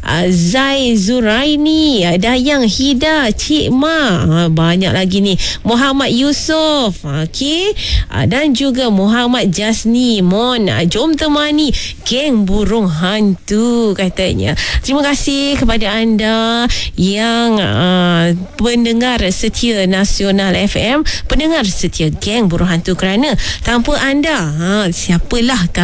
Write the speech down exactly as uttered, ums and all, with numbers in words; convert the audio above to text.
uh, Zai Zuraini, uh, Dayang Hida, Cik Ma, uh, banyak lagi ni, Muhammad Yusof, okey, uh, dan juga Muhammad Jasni Mon. uh, jom temani geng burung hantu katanya. Terima kasih kepada anda yang uh, pendengar setia Nasional F M, pendengar setia geng burung hantu, kerana tanpa anda, ha, siapalah